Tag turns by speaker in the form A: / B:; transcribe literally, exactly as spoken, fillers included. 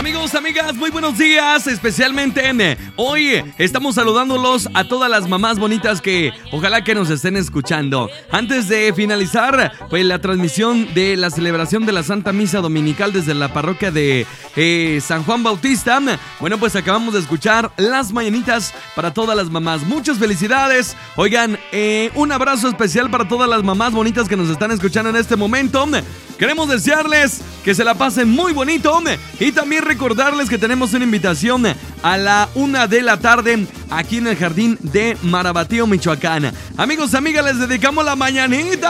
A: Amigos, amigas, muy buenos días. Especialmente en, hoy estamos saludándolos a todas las mamás bonitas que ojalá que nos estén escuchando. Antes de finalizar pues la transmisión de la celebración de la Santa Misa Dominical desde la parroquia de eh, San Juan Bautista, bueno, pues acabamos de escuchar las mañanitas para todas las mamás. Muchas felicidades. Oigan, eh, un abrazo especial para todas las mamás bonitas que nos están escuchando en este momento. Queremos desearles que se la pasen muy bonito y también recordarles que tenemos una invitación a la una de la tarde aquí en el jardín de Marabatío, Michoacán. Amigos, amigas, les dedicamos la mañanita.